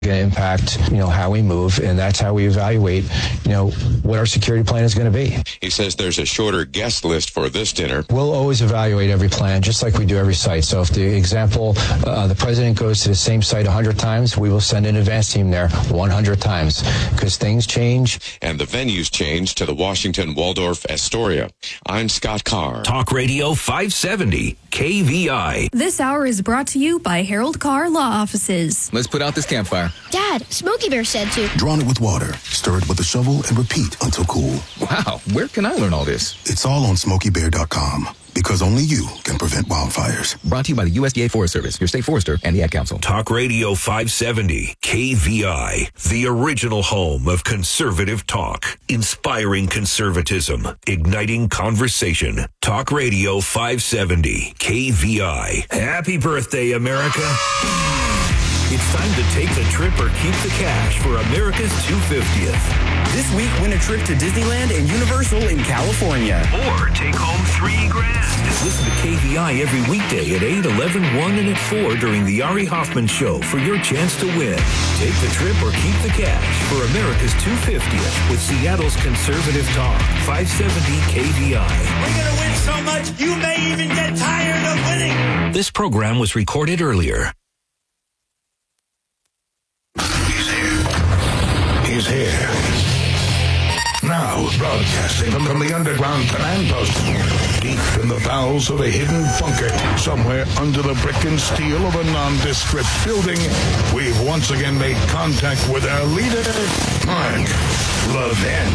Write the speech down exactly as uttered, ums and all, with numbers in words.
going to impact, you know, how we move, and that's how we evaluate, you know, what our security plan is going to be. He says there's a shorter guest list for this dinner. We'll always evaluate every plan, just like we do every site. So if the example, uh, the president goes to the same site one hundred times, we will send an advance team there one hundred times, because things change. And the venues change to the Washington Waldorf Astoria. I'm Scott Carr. Talk Radio five seventy, K V I. This hour is brought to you by Harold Carr Law Offices. Let's put out this campfire. Dad, Smokey Bear said to. Drawn it with water, stir it with a shovel, and repeat until cool. Wow, where can I learn all this? It's all on smokey bear dot com, because only you can prevent wildfires. Brought to you by the U S D A Forest Service, your state forester, and the Ad Council. Talk Radio five seventy, K V I, the original home of conservative talk, inspiring conservatism, igniting conversation. Talk Radio five seventy, K V I. Happy birthday, America. It's time to take the trip or keep the cash for America's two hundred fiftieth. This week, win a trip to Disneyland and Universal in California. Or take home three grand. Listen to K V I every weekday at eight, eleven, one, and at four during the Ari Hoffman Show for your chance to win. Take the trip or keep the cash for America's two hundred fiftieth with Seattle's Conservative Talk, five seventy K V I. We're going to win so much, you may even get tired of winning. This program was recorded earlier. He's here. Now, broadcasting from, from the underground command post, deep in the bowels of a hidden bunker, somewhere under the brick and steel of a nondescript building, we've once again made contact with our leader, Mark Levin.